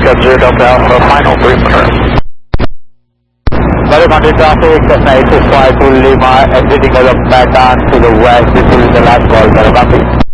Cap 0 Delta Alpha, final perimeter. Very county traffic, 965 to Lima, exiting of the pattern to the west. This is the last call, Delta.